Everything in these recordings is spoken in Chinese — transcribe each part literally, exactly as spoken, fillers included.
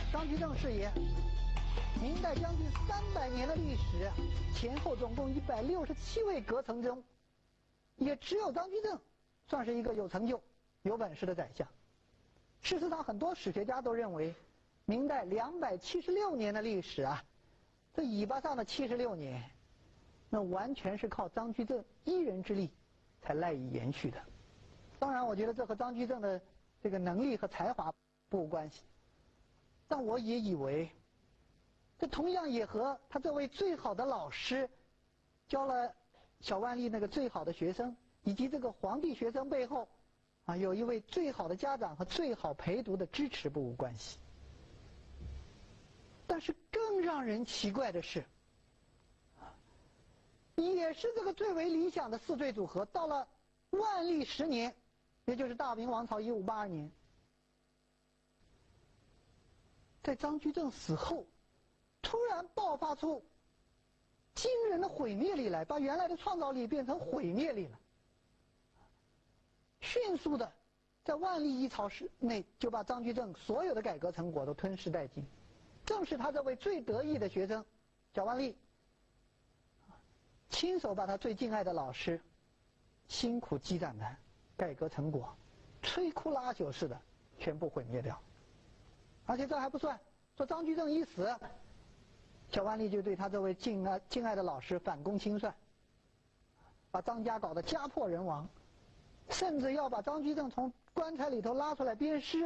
张居正是也。明代将近三百年的历史，前后总共一百六十七位阁臣中，也只有张居正算是一个有成就、有本事的宰相。事实上，很多史学家都认为，明代两百七十六年的历史啊，这尾巴上的七十六年，那完全是靠张居正一人之力才赖以延续的。当然，我觉得这和张居正的这个能力和才华不无关系，但我也以为，这同样也和他这位最好的老师，教了小万历那个最好的学生，以及这个皇帝学生背后，啊，有一位最好的家长和最好陪读的支持不无关系。但是更让人奇怪的是，也是这个最为理想的四对组合，到了万历十年，也就是大明王朝一五八二年，在张居正死后，突然爆发出惊人的毁灭力来，把原来的创造力变成毁灭力了。迅速的，在万历一朝时内就把张居正所有的改革成果都吞噬殆尽。正是他这位最得意的学生小万历，亲手把他最敬爱的老师辛苦积攒的改革成果，摧枯拉朽似的全部毁灭掉。而且这还不算，说张居正一死，小万历就对他这位敬爱敬爱的老师反攻清算，把张家搞得家破人亡，甚至要把张居正从棺材里头拉出来鞭尸。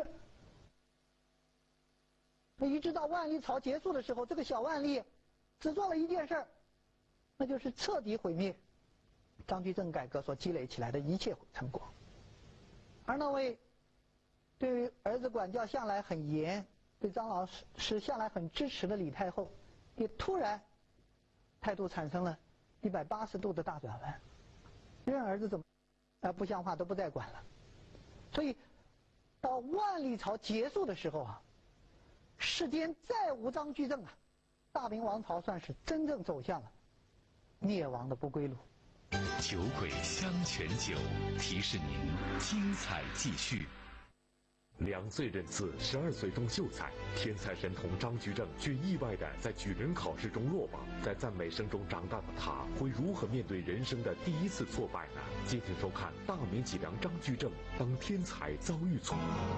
一直到万历朝结束的时候，这个小万历只做了一件事儿，那就是彻底毁灭张居正改革所积累起来的一切成果。而那位对于儿子管教向来很严，对张老师向来很支持的李太后，也突然态度产生了一百八十度的大转弯，任儿子怎么啊不像话都不再管了。所以到万历朝结束的时候啊，世间再无张居正啊，大明王朝算是真正走向了灭亡的不归路。 酒鬼香泉酒提示您精彩继续。 两岁认字，十二岁懂秀才，天才神童张居正却意外地在举人考试中落榜。在赞美声中长大的他，会如何面对人生的第一次挫败呢？敬请收看《大明脊梁张居正当天才遭遇挫》。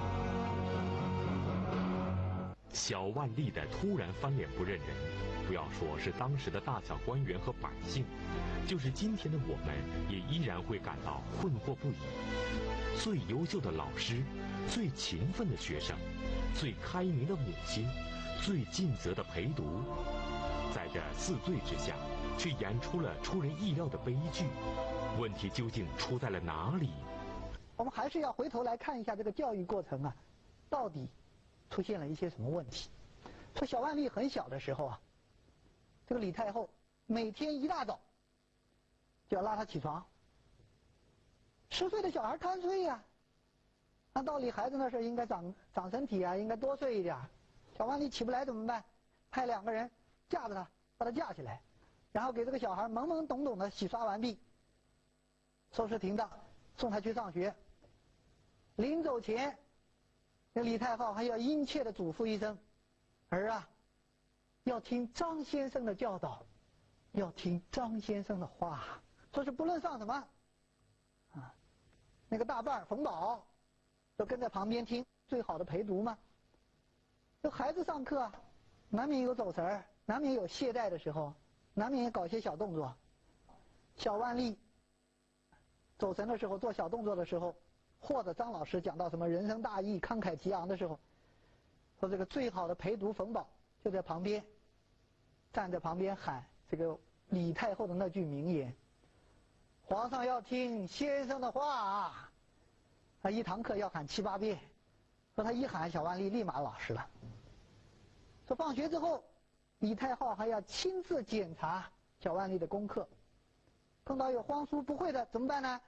小万历的突然翻脸不认人，不要说是当时的大小官员和百姓，就是今天的我们，也依然会感到困惑不已。最优秀的老师，最勤奋的学生，最开明的母亲，最尽责的陪读，在这四对之下，却演出了出人意料的悲剧。问题究竟出在了哪里？ 我们还是要回头来看一下这个教育过程啊，到底出现了一些什么问题。说小万历很小的时候啊，这个李太后每天一大早就要拉他起床。十岁的小孩贪睡呀、啊，按道理孩子那时候应该长长身体啊，应该多睡一点。小万历起不来怎么办？派两个人架着他，把他架起来，然后给这个小孩懵懵懂懂的洗刷完毕，收拾停当，送他去上学。临走前，这李太后还要殷切的嘱咐一声：“儿啊，要听张先生的教导，要听张先生的话。”说是不论上什么，啊，那个大伴儿冯宝都跟在旁边听，最好的陪读嘛。这孩子上课，难免有走神儿，难免有懈怠的时候，难免也搞些小动作。小万历走神的时候，做小动作的时候，或者张老师讲到什么人生大义、慷慨激昂的时候，说这个最好的陪读冯宝就在旁边，站在旁边喊这个李太后的那句名言：“皇上要听先生的话啊！”他一堂课要喊七八遍，说他一喊，小万历立马老实了。说放学之后，李太后还要亲自检查小万历的功课，碰到有荒疏不会的怎么办呢？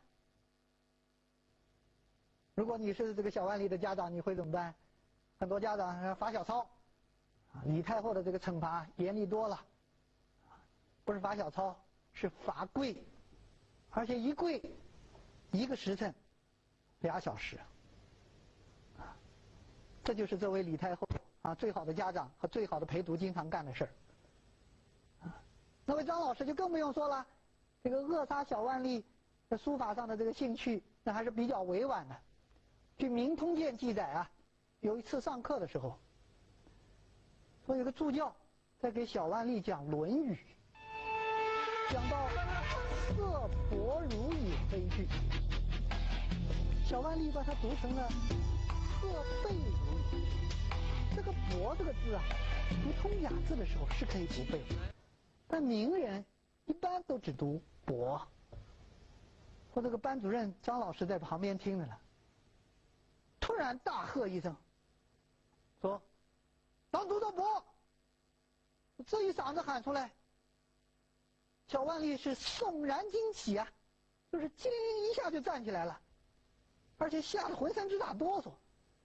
如果你是这个小万历的家长，你会怎么办？很多家长罚小抄，啊，李太后的这个惩罚严厉多了，不是罚小抄，是罚跪，而且一跪一个时辰，俩小时，啊，这就是这位李太后啊最好的家长和最好的陪读经常干的事儿。啊，那位张老师就更不用说了，这个扼杀小万历在书法上的这个兴趣，那还是比较委婉的。据《明通鉴》记载啊，有一次上课的时候，说有个助教在给小万历讲《论语》，讲到“色薄如也”这一句，小万历把它读成了“色背如也”。这个“薄”这个字啊，读通雅字的时候是可以读背，但名人一般都只读“薄”。说这个班主任张老师在旁边听着呢，突然大喝一声，说：“当读的薄！”这一嗓子喊出来，小万历是悚然惊起啊，就是机灵灵一下就站起来了，而且吓得浑身直打哆嗦。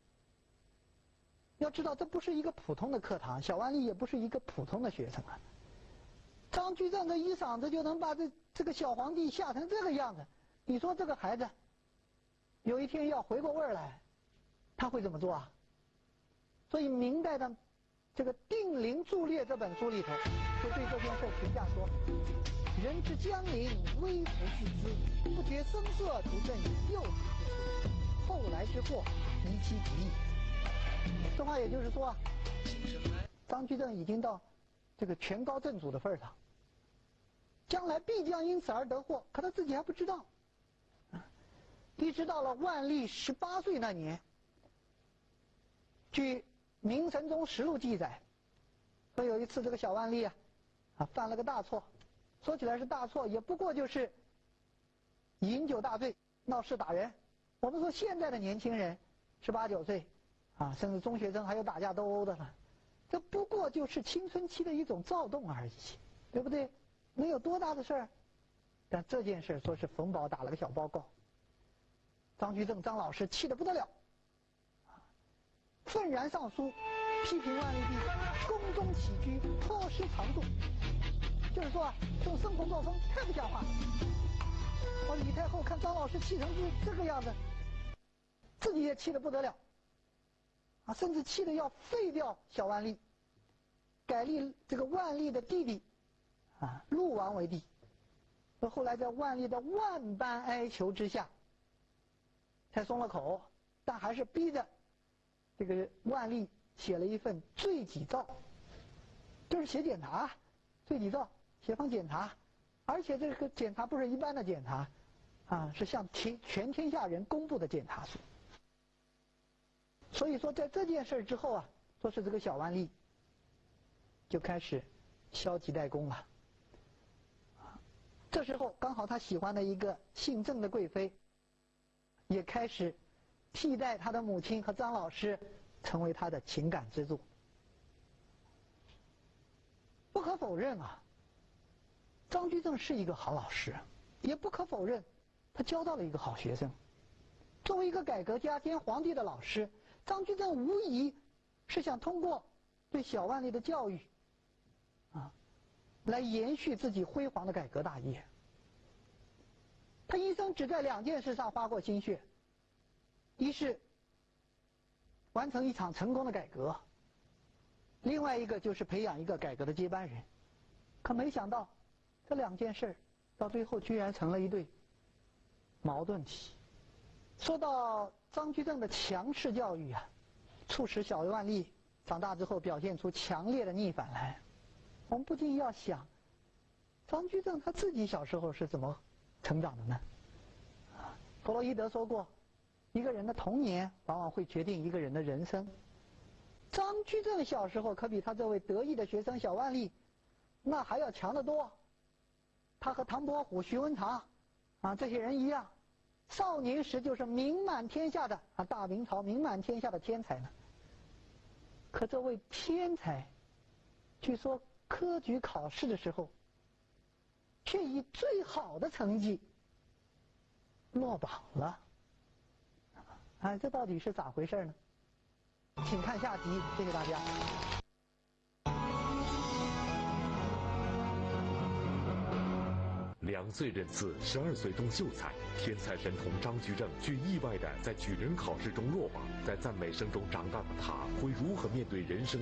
要知道，这不是一个普通的课堂，小万历也不是一个普通的学生啊。张居正这一嗓子就能把这这个小皇帝吓成这个样子，你说这个孩子有一天要回过味儿来，他会怎么做啊？所以明代的这个《定陵注略》这本书里头就对这件事评价说：“人之将临，微服视之，不觉声色图正，诱之不遂，后来之祸，宜其极矣。”这话也就是说啊，张居正已经到这个权高震主的份上，将来必将因此而得祸，可他自己还不知道。一直到了万历十八岁那年，据《明神宗实录》记载，说有一次这个小万历啊，啊犯了个大错，说起来是大错，也不过就是饮酒大醉，闹事打人。我们说现在的年轻人十八九岁，啊，甚至中学生还有打架斗殴的了，这不过就是青春期的一种躁动而已，对不对？没有多大的事儿。但这件事说是冯保打了个小报告，张居正张老师气得不得了，愤然上书批评万历帝宫中起居颇失常度，就是说啊，这种生活作风太不像话。我李太后看张老师气成这这个样子，自己也气得不得了，啊，甚至气得要废掉小万历，改立这个万历的弟弟啊陆王为帝。后来在万历的万般哀求之下，才松了口，但还是逼着这个万历写了一份罪己诏，就是写检查，罪己诏写封检查，而且这个检查不是一般的检查，啊，是向全全天下人公布的检查书。所以说，在这件事之后啊，说是这个小万历就开始消极怠工了。这时候刚好他喜欢的一个姓郑的贵妃，也开始替代他的母亲和张老师，成为他的情感支柱。不可否认啊，张居正是一个好老师，也不可否认，他教到了一个好学生。作为一个改革家兼皇帝的老师，张居正无疑是想通过对小万历的教育，啊，来延续自己辉煌的改革大业。他一生只在两件事上花过心血，一是完成一场成功的改革，另外一个就是培养一个改革的接班人。可没想到，这两件事到最后居然成了一对矛盾体。说到张居正的强势教育啊，促使小万历长大之后表现出强烈的逆反来，我们不禁要想，张居正他自己小时候是怎么成长的呢？弗洛伊德说过，一个人的童年往往会决定一个人的人生。张居正小时候可比他这位得意的学生小万历那还要强得多。他和唐伯虎、徐文长啊这些人一样，少年时就是名满天下的啊大明朝名满天下的天才呢。可这位天才，据说科举考试的时候，却以最好的成绩落榜了。哎，这到底是咋回事呢？请看下集，谢谢大家。 两两岁认字，十二岁懂秀才。天才神童张居正却意外地在举人考试中落榜。在赞美声中长大的他，会如何面对人生